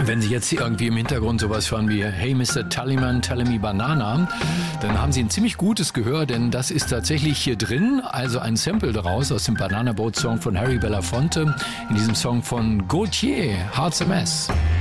Wenn Sie jetzt irgendwie im Hintergrund sowas hören wie Hey Mr. Tallyman, tell me banana, dann haben Sie ein ziemlich gutes Gehör, denn das ist tatsächlich hier drin, also ein Sample daraus aus dem Banana Boat Song von Harry Belafonte, in diesem Song von Gautier, Heart's a Mess.